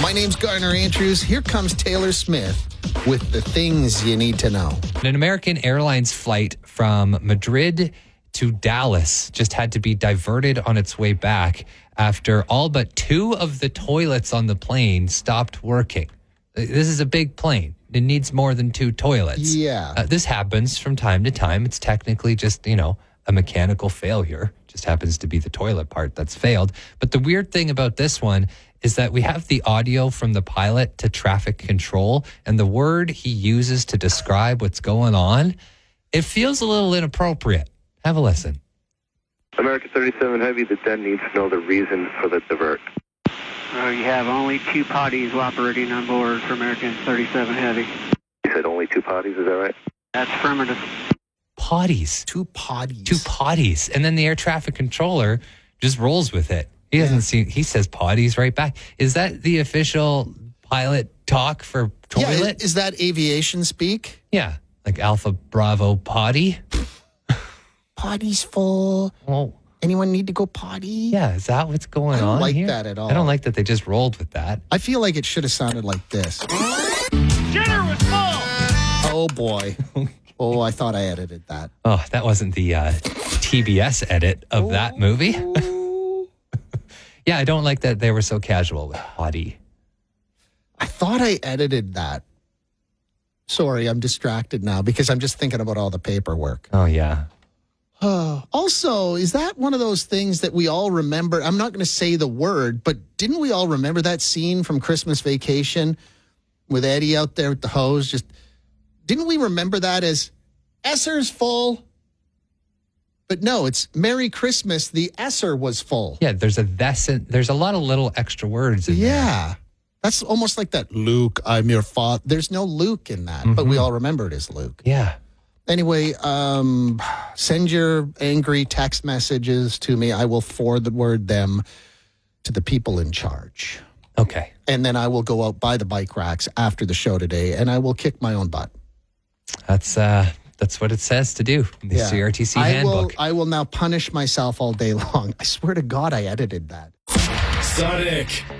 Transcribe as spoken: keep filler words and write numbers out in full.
My name's Garner Andrews. Here comes Taylor Smith with the things you need to know. An American Airlines flight from Madrid to Dallas just had to be diverted on its way back after all but two of the toilets on the plane stopped working. This is a big plane. It needs more than two toilets. Yeah. Uh, this happens from time to time. It's technically just, you know, a mechanical failure. Just happens to be the toilet part that's failed. But the weird thing about this one is that we have the audio from the pilot to traffic control, and the word he uses to describe what's going on, it feels a little inappropriate. Have a listen. American thirty-seven Heavy, the den needs to know the reason for the divert. Uh, you have only two potties operating on board for American thirty-seven Heavy. You said only two potties, is that right? That's affirmative. Potties. Two potties. Two potties. And then the air traffic controller just rolls with it. He doesn't see, he says potties right back. Is that the official pilot talk for toilet? Yeah, is that aviation speak? Yeah. Like Alpha Bravo potty? Potty's full. Well, anyone need to go potty? yeah. Is that what's going I don't on like here? that at all. I don't like that they just rolled with that. I feel like it should have sounded like this. Dinner was full. Oh, boy. Oh, I thought I edited that. Oh, that wasn't the uh, T B S edit of that movie. Yeah, I don't like that they were so casual with potty. I thought I edited that. Sorry, I'm distracted now because I'm just thinking about all the paperwork. Oh, yeah. Also, is that one of those things that we all remember? I'm not going to say the word, but didn't we all remember that scene from Christmas Vacation with Eddie out there with the hose? Just didn't we remember that as Esser's full? But no, it's Merry Christmas. The Esser was full. Yeah, there's a this and there's a lot of little extra words in there. Yeah. That's almost like that Luke, I'm your father. There's no Luke in that, but we all remember it as Luke. Yeah. Anyway, um, send your angry text messages to me. I will forward the word them to the people in charge. Okay. And then I will go out buy the bike racks after the show today, and I will kick my own butt. That's uh that's what it says to do in the Yeah. C R T C I handbook. will, I will now punish myself all day long. I swear to God I edited that. Sonic